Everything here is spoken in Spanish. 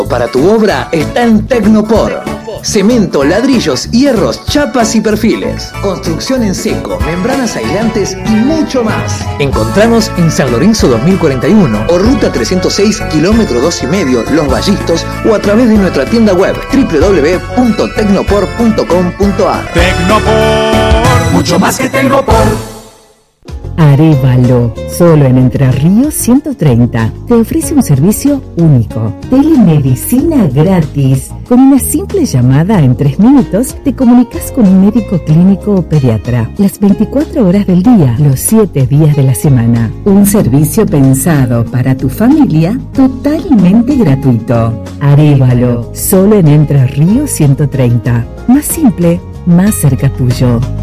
Para tu obra está en Tecnopor. Cemento, ladrillos, hierros, chapas y perfiles. Construcción en seco, membranas aislantes y mucho más. Encontranos en San Lorenzo 2041 o Ruta 306, kilómetro 2,5, Los Vallistos, o a través de nuestra tienda web www.tecnopor.com.ar. Tecnopor, mucho más que Tecnopor. Arévalo, solo en Entre Ríos 130, te ofrece un servicio único, telemedicina gratis. Con una simple llamada en 3 minutos te comunicas con un médico clínico o pediatra, las 24 horas del día, los 7 días de la semana. Un servicio pensado para tu familia, totalmente gratuito. Arévalo, solo en Entre Ríos 130, más simple, más cerca tuyo.